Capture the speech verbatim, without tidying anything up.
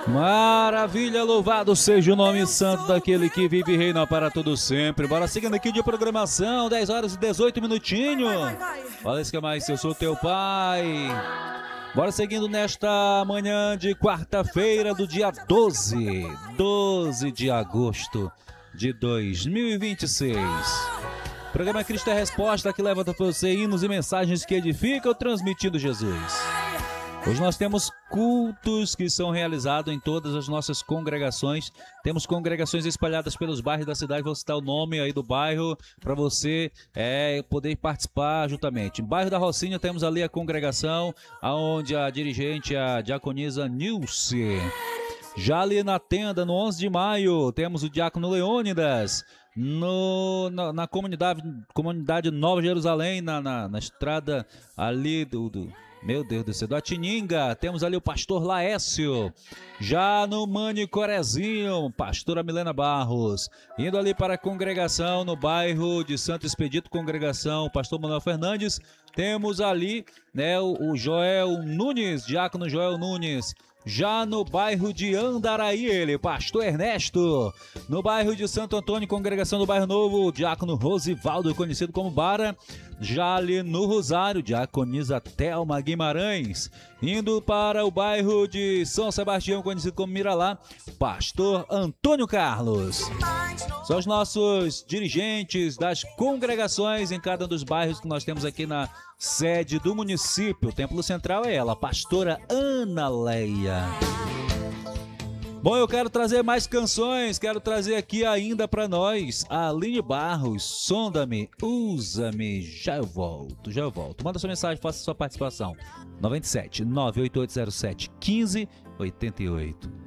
Maravilha, louvado seja o nome santo daquele que vive e reina para todo sempre. Bora seguindo aqui de programação, dez horas e dezoito minutinhos. Fala isso que é mais, eu sou teu pai. Bora seguindo nesta manhã de quarta-feira do dia doze, doze de agosto de dois mil e vinte e seis. Programa Cristo é Resposta, que levanta para você hinos e mensagens que edificam, transmitindo Jesus. Hoje nós temos cultos que são realizados em todas as nossas congregações. Temos congregações espalhadas pelos bairros da cidade. Vou citar o nome aí do bairro para você é, poder participar juntamente. Em bairro da Rocinha temos ali a congregação, onde a dirigente, a diaconisa Nilce. Já ali na tenda, no onze de maio, temos o diácono Leônidas. No, na, na comunidade, comunidade Nova Jerusalém, na, na, na estrada ali do... do Meu Deus do céu, do Atininga, temos ali o pastor Laécio. Já no Manicorezinho, pastora Milena Barros. Indo ali para a congregação no bairro de Santo Expedito, congregação pastor Manuel Fernandes. Temos ali, né, o, o Joel Nunes, diácono Joel Nunes. Já no bairro de Andaraí, ele, pastor Ernesto. No bairro de Santo Antônio, congregação do Bairro Novo, diácono Rosivaldo, conhecido como Bara. Já ali no Rosário, diaconisa Thelma Guimarães. Indo para o bairro de São Sebastião, conhecido como Miralá, pastor Antônio Carlos. São os nossos dirigentes das congregações em cada um dos bairros que nós temos aqui na sede do município. O Templo Central é ela, pastora Ana Leia. Bom, eu quero trazer mais canções, quero trazer aqui ainda para nós a Aline Barros, Sonda-me, Usa-me, já eu volto, já eu volto. Manda sua mensagem, faça sua participação. nove sete nove oito oito zero sete um cinco oito oito.